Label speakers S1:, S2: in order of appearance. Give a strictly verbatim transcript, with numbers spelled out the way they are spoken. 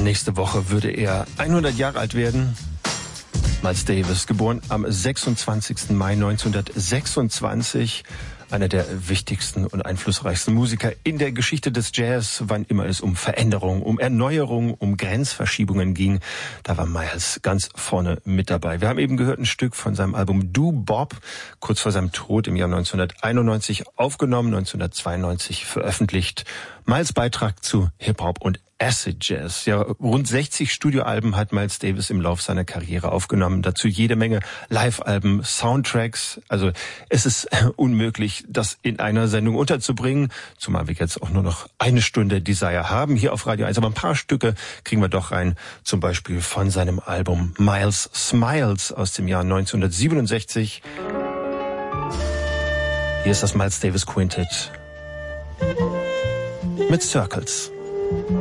S1: Nächste Woche würde er hundert Jahre alt werden. Miles Davis, geboren am sechsundzwanzigsten Mai neunzehnhundertsechsundzwanzig. Einer der wichtigsten und einflussreichsten Musiker in der Geschichte des Jazz. Wann immer es um Veränderung, um Erneuerung, um Grenzverschiebungen ging, da war Miles ganz vorne mit dabei. Wir haben eben gehört ein Stück von seinem Album Do Bob, kurz vor seinem Tod im Jahr neunzehnhunderteinundneunzig aufgenommen, neunzehnhundertzweiundneunzig veröffentlicht. Miles Beitrag zu Hip-Hop und Acid Jazz. Ja, rund sechzig Studioalben hat Miles Davis im Lauf seiner Karriere aufgenommen. Dazu jede Menge Live-Alben, Soundtracks. Also es ist unmöglich, das in einer Sendung unterzubringen. Zumal wir jetzt auch nur noch eine Stunde Desire haben hier auf Radio eins. Aber ein paar Stücke kriegen wir doch rein. Zum Beispiel von seinem Album Miles Smiles aus dem Jahr neunzehnhundertsiebenundsechzig. Hier ist das Miles Davis Quintet mit Circles.